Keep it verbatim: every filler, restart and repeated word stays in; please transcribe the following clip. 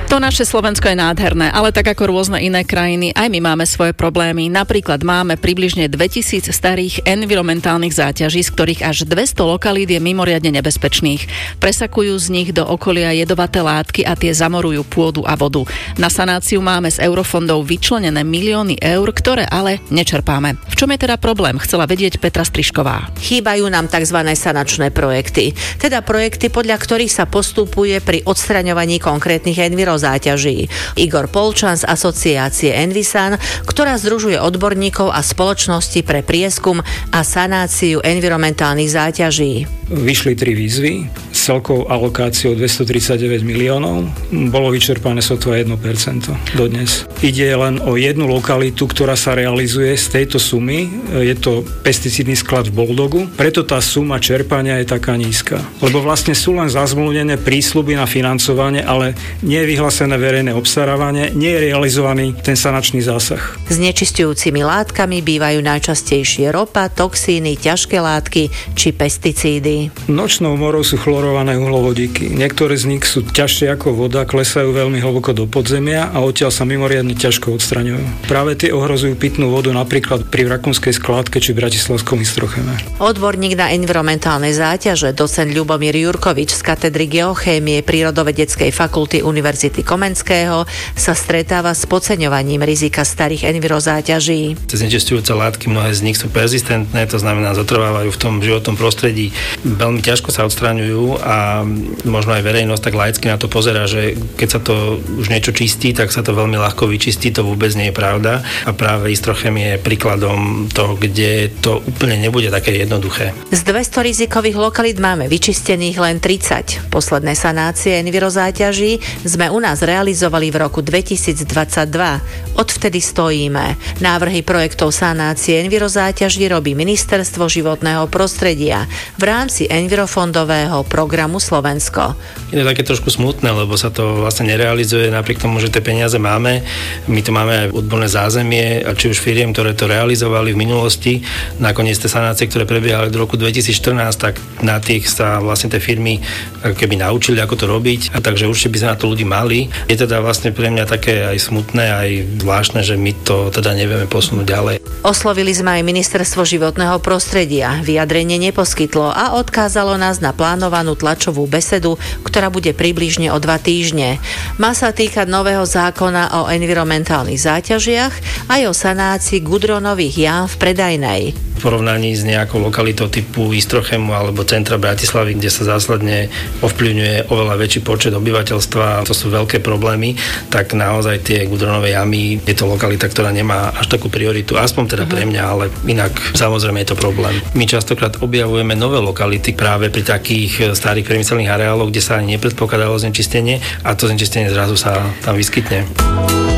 To naše Slovensko je nádherné, ale tak ako rôzne iné krajiny, aj my máme svoje problémy. Napríklad máme približne dvetisíc starých environmentálnych záťaží, z ktorých až dvesto lokalít je mimoriadne nebezpečných. Presakujú z nich do okolia jedovaté látky a tie zamorujú pôdu a vodu. Na sanáciu máme z eurofondov vyčlenené milióny eur, ktoré ale nečerpáme. V čom je teda problém? Chcela vedieť Petra Strišková. Chýbajú nám tzv. Sanačné projekty, teda projekty, podľa ktorých sa postupuje pri odstraňovaní konkrétnych environmentálnych záťaží. Igor Polčan z asociácie Envisan, ktorá združuje odborníkov a spoločnosti pre prieskum a sanáciu environmentálnych záťaží. Vyšli tri výzvy s celkovou alokáciou dvestotridsaťdeväť miliónov. Bolo vyčerpané sotva jedno percento dodnes. Ide len o jednu lokalitu, ktorá sa realizuje z tejto sumy. Je to pesticídny sklad v Boldogu. Preto tá suma čerpania je taká nízka. Lebo vlastne sú len zazmluvnené prísľuby na financovanie, ale nie je vyhlásené verejné obstarávanie, nie je realizovaný ten sanačný zásah. Znečisťujúcimi látkami bývajú najčastejšie ropa, toxíny, ťažké látky či pesticídy. Nočnou morou sú chlorované uhlovodíky. Niektoré z nich sú ťažšie ako voda, klesajú veľmi hlboko do podzemia a odtiaľ sa mimoriadne ťažko odstraňujú. Práve tie ohrozujú pitnú vodu napríklad pri rakúskej skládke či bratislavskom Istrocheme. Odborník na environmentálne záťaže, docent Ľubomír Jurkovič z katedry geochémie Prírodovedeckej fakulty Univerzity Komenského sa stretáva s podceňovaním rizika starých envirozáťaží. Znečisťujúce látky, mnohé z nich sú persistentné, to znamená zotrvávajú v tom životnom prostredí. Veľmi ťažko sa odstraňujú a možno aj verejnosť tak laicky na to pozerá, že keď sa to už niečo čistí, tak sa to veľmi ľahko vyčistí, to vôbec nie je pravda. A práve Istrochem je príkladom toho, kde to úplne nebude také jednoduché. Z dvesto rizikových lokalít máme vyčistených len tridsať. Posledné sanácie envirozáťaží sme u nás realizovali v roku dvetisícdvadsaťdva. Odvtedy stojíme. Návrhy projektov sanácie envirozáťaží robí Ministerstvo životného prostredia v rámci envirofondového programu Slovensko. Je to také trošku smutné, lebo sa to vlastne nerealizuje napriek tomu, že tie peniaze máme. My tu máme aj odborné zázemie, a či už firiem, ktoré to realizovali v minulosti. Nakoniec tie sanácie, ktoré prebiehali do roku dvetisícštrnásť, tak na tých sa vlastne tie firmy ako keby naučili, ako to robiť. A takže určite by sa na to ľudí mali. Je teda vlastne pre mňa také aj smutné, aj zvláštne, že my to teda nevieme posunúť ďalej. Oslovili sme aj Ministerstvo životného prostredia. Vyjadrenie neposkytlo a odkázalo nás na plánovanú tlačovú besedu, ktorá bude približne o dva týždne. Má sa týkať nového zákona o environmentálnych záťažiach aj o sanácii gudronových jám v Predajnej. V porovnaní s nejakou lokalitou typu Istrochemu alebo centra Bratislavy, kde sa zásadne ovplyvňuje oveľa väčší počet obyvateľstva, to sú veľké problémy, tak naozaj tie gudronové jamy je to lokalita, ktorá nemá až takú prioritu, aspoň teda pre mňa, ale inak samozrejme je to problém. My častokrát objavujeme nové lokality práve pri takých starých priemyselných areáloch, kde sa ani nepredpokladalo znečistenie a to znečistenie zrazu sa tam vyskytne.